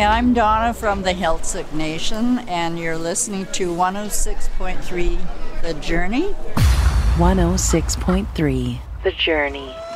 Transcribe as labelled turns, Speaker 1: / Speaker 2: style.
Speaker 1: I'm Donna from the Heiltsuk Nation, and you're listening to 106.3 The Journey.
Speaker 2: 106.3 The Journey.